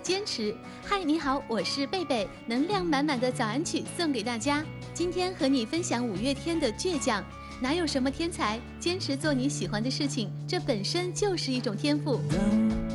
坚持。嗨，你好，我是贝贝，能量满满的早安曲送给大家。今天和你分享五月天的倔强。哪有什么天才，坚持做你喜欢的事情，这本身就是一种天赋。